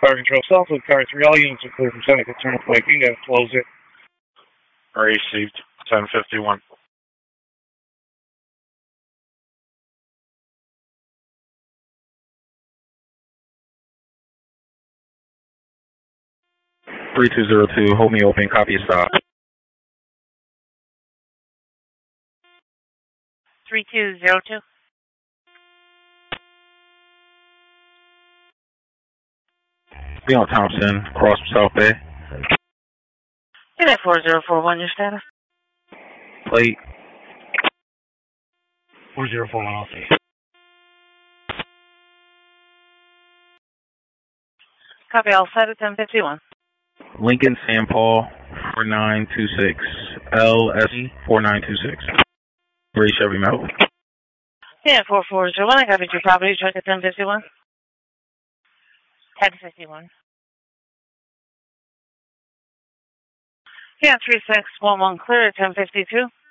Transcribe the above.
Fire control Southwood, car 3, all units are clear from Seneca Turnpike. You can close it. Received, 1051. (3202), hold me open, copy stop. 3202. Be on Thompson, cross South Bay. Unit 4041, your status? Plate 4041, I'll see. Copy, all set at 1051. Lincoln St. Paul 4926, LSE 4926. Reach every metal. Unit 4401, I copied your property truck at 1051. 1051. Yeah, 3611 clear at 1052.